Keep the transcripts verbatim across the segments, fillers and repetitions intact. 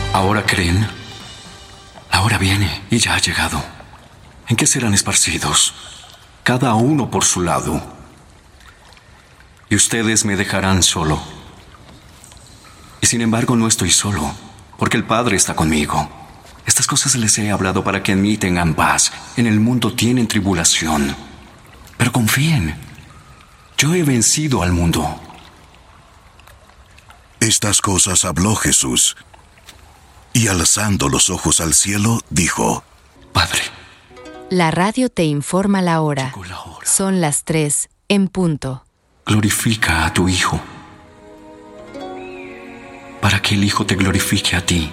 ¿Ahora creen? La hora viene y ya ha llegado. ¿En qué serán esparcidos? Cada uno por su lado. Y ustedes me dejarán solo. Y sin embargo no estoy solo, porque el Padre está conmigo. Estas cosas les he hablado para que en mí tengan paz. En el mundo tienen tribulación. Pero confíen. Yo he vencido al mundo. Estas cosas habló Jesús. Y alzando los ojos al cielo, dijo: Padre. La radio te informa la hora. Llegó la hora. Son las tres en punto. Glorifica a tu Hijo, para que el Hijo te glorifique a ti.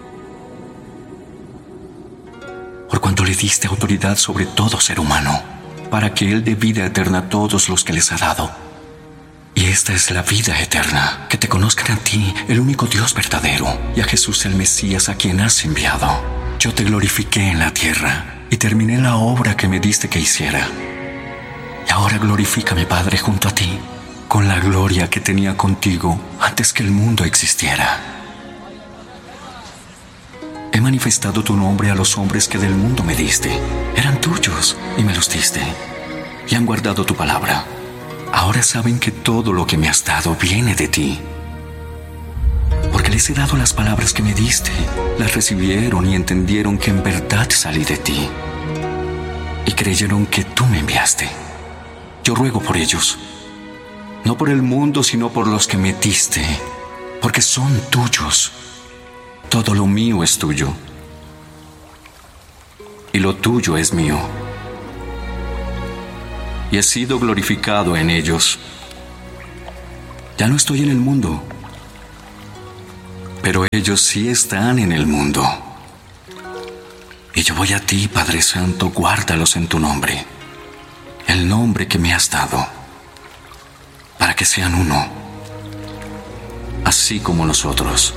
Por cuanto le diste autoridad sobre todo ser humano, para que Él dé vida eterna a todos los que les ha dado. Y esta es la vida eterna, que te conozcan a ti, el único Dios verdadero, y a Jesús el Mesías a quien has enviado. Yo te glorifiqué en la tierra, y terminé la obra que me diste que hiciera. Y ahora glorifícame, Padre, junto a ti, con la gloria que tenía contigo antes que el mundo existiera. He manifestado tu nombre a los hombres que del mundo me diste. Eran tuyos y me los diste, y han guardado tu palabra. Ahora saben que todo lo que me has dado viene de ti. Porque les he dado las palabras que me diste. Las recibieron y entendieron que en verdad salí de ti. Y creyeron que tú me enviaste. Yo ruego por ellos, no por el mundo, sino por los que me diste, porque son tuyos. Todo lo mío es tuyo, y lo tuyo es mío. Y he sido glorificado en ellos. Ya no estoy en el mundo, pero ellos sí están en el mundo. Y yo voy a ti, Padre Santo, guárdalos en tu nombre, el nombre que me has dado, para que sean uno, así como nosotros.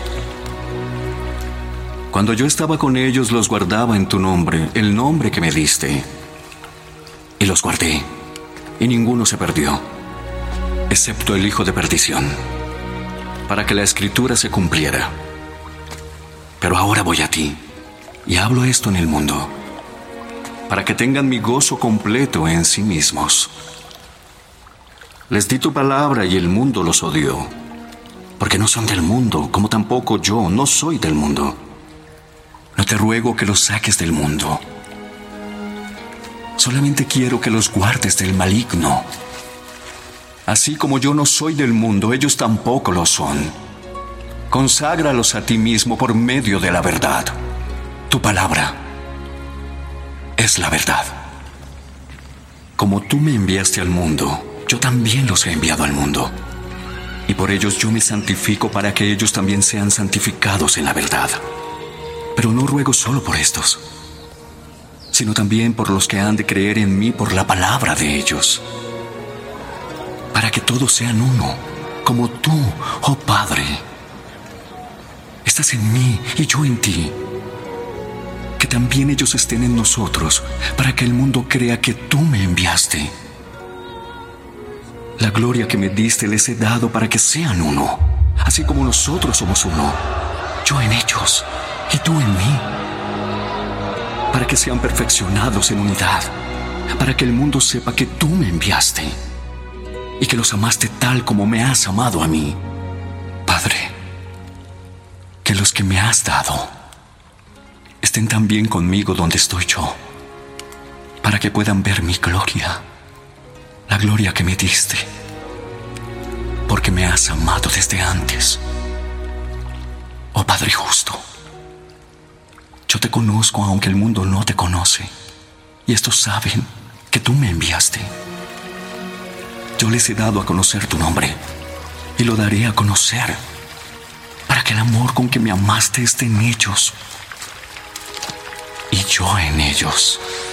Cuando yo estaba con ellos, los guardaba en tu nombre, el nombre que me diste. Y los guardé, y ninguno se perdió, excepto el hijo de perdición, para que la escritura se cumpliera. Pero ahora voy a ti, y hablo esto en el mundo, para que tengan mi gozo completo en sí mismos. Les di tu palabra y el mundo los odió, porque no son del mundo, como tampoco yo no soy del mundo. No te ruego que los saques del mundo. Solamente quiero que los guardes del maligno. Así como yo no soy del mundo, ellos tampoco lo son. Conságralos a ti mismo por medio de la verdad. Tu palabra es la verdad. Como tú me enviaste al mundo, yo también los he enviado al mundo. Y por ellos yo me santifico para que ellos también sean santificados en la verdad. Pero no ruego solo por estos, sino también por los que han de creer en mí por la palabra de ellos, para que todos sean uno, como tú, oh Padre, estás en mí y yo en ti. Que también ellos estén en nosotros, para que el mundo crea que tú me enviaste. La gloria que me diste les he dado para que sean uno, así como nosotros somos uno, yo en ellos y tú en mí, para que sean perfeccionados en unidad, para que el mundo sepa que tú me enviaste y que los amaste tal como me has amado a mí. Padre, que los que me has dado estén también conmigo donde estoy yo, para que puedan ver mi gloria, la gloria que me diste, porque me has amado desde antes. Oh Padre justo, yo te conozco aunque el mundo no te conoce, y estos saben que tú me enviaste. Yo les he dado a conocer tu nombre, y lo daré a conocer, para que el amor con que me amaste esté en ellos, y yo en ellos.